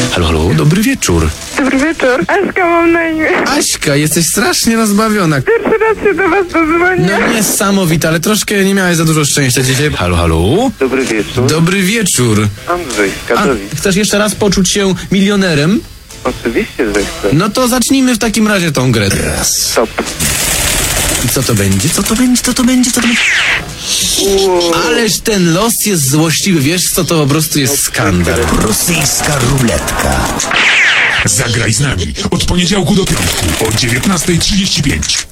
Halo, halo, dobry wieczór. Dobry wieczór. Aśka mam na imię. Aśka, jesteś strasznie rozbawiona. Pierwszy raz się do was dodzwonię. No niesamowite, ale troszkę nie miałeś za dużo szczęścia dzisiaj. Halo, halo. Dobry wieczór. Dobry wieczór. Andrzej z Katowic. Chcesz jeszcze raz poczuć się milionerem? Oczywiście, że chcę. No to zacznijmy w takim razie tą grę. Stop. I co to będzie? Co to będzie? Co to będzie? Co to będzie? Ależ ten los jest złośliwy. Wiesz co, to po prostu jest skandal. Rosyjska ruletka. Zagraj z nami od poniedziałku do piątku o 19:35.